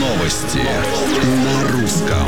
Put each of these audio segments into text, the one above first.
Новости на русском.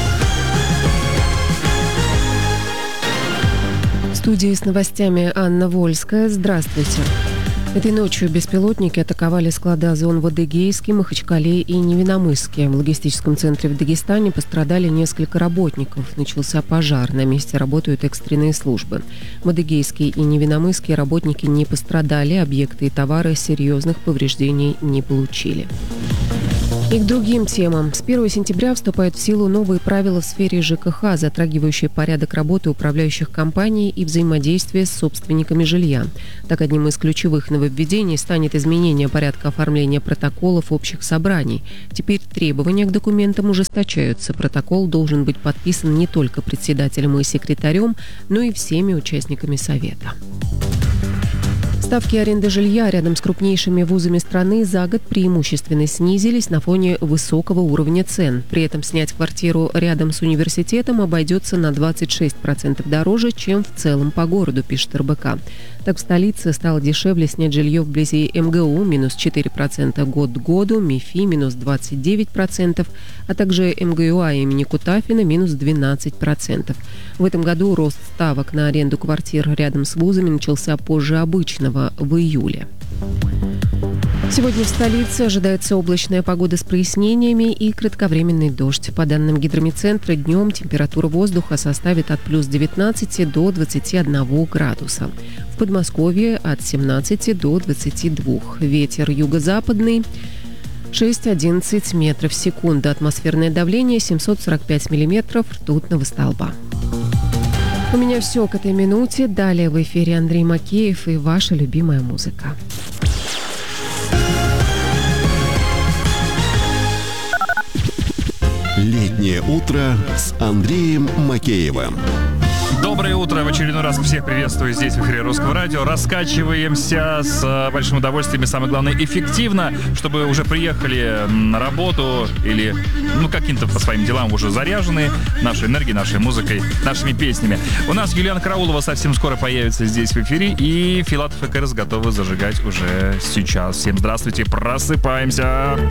В студии с новостями Анна Вольская. Здравствуйте. Этой ночью беспилотники атаковали склады Озон в Адыгейске, Махачкале и Невиномысске. В логистическом центре в Дагестане пострадали несколько работников. Начался пожар. На месте работают экстренные службы. В Адыгейске и Невиномысске работники не пострадали. Объекты и товары серьезных повреждений не получили. И к другим темам. С 1 сентября вступают в силу новые правила в сфере ЖКХ, затрагивающие порядок работы управляющих компаний и взаимодействия с собственниками жилья. Так, одним из ключевых нововведений станет изменение порядка оформления протоколов общих собраний. Теперь требования к документам ужесточаются. Протокол должен быть подписан не только председателем и секретарем, но и всеми участниками совета. Ставки аренды жилья рядом с крупнейшими вузами страны за год преимущественно снизились на фоне высокого уровня цен. При этом снять квартиру рядом с университетом обойдется на 26% дороже, чем в целом по городу, пишет РБК. Так, в столице стало дешевле снять жилье вблизи МГУ – минус 4% год к году, МИФИ – минус 29%, а также МГУА имени Кутафина – минус 12%. В этом году рост ставок на аренду квартир рядом с вузами начался позже обычного, в июле. Сегодня в столице ожидается облачная погода с прояснениями и кратковременный дождь. По данным гидромедцентра, днем температура воздуха составит от плюс 19 до 21 градуса. В Подмосковье от 17 до 22. Ветер юго-западный 6-11 метров в секунду. Атмосферное давление 745 миллиметров ртутного столба. У меня все к этой минуте. Далее в эфире Андрей Макеев и ваша любимая музыка. Летнее утро с Андреем Макеевым. Доброе утро. В очередной раз всех приветствую здесь, в эфире Русского радио. Раскачиваемся с большим удовольствием и, самое главное, эффективно, чтобы уже приехали на работу или, каким-то по своим делам уже заряжены нашей энергией, нашей музыкой, нашими песнями. У нас Юлиана Караулова совсем скоро появится здесь в эфире, и Филатов и Кэрс готовы зажигать уже сейчас. Всем здравствуйте, просыпаемся!